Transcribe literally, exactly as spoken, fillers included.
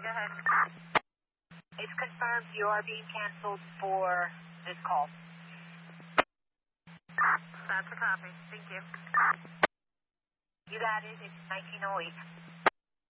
Go ahead. It's confirmed you are being canceled for this call. That's a copy. Thank you. You got it. It's nineteen oh eight.